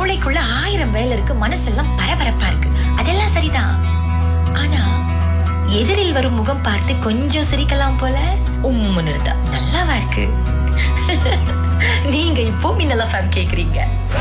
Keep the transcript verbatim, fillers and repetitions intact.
மூளைக்குள்ள ஆயிரம் வேலை இருக்கு, மனசெல்லாம் பரபரப்பா இருக்கு. அதெல்லாம் சரிதான். ஆனா எதிரில் வரும் முகம் பார்த்து கொஞ்சம் சிரிக்கலாம் போல உம்முன்னு இருந்தா நல்லாவா இருக்கு? நீங்க இப்போ மின்னல் எஃப்எம் கேக்குறீங்க.